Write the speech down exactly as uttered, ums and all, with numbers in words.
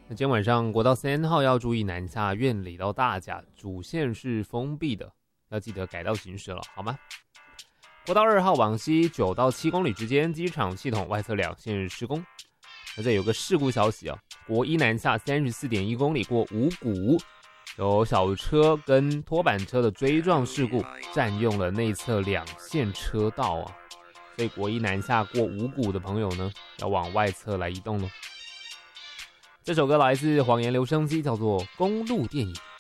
那今天晚上国道三号要注意南下苑里到大甲主线是封闭的，要记得改道行驶了，好吗？国道二号往西九到七公里之间，机场系统外侧两线施工。那这有个事故消息啊，国一南下 三十四点一公里过五股，有小车跟拖板车的追撞事故，占用了内侧两线车道啊，所以国一南下过五股的朋友呢，要往外侧来移动咯。这首歌来自黄岩留声机，叫做《公路电影》。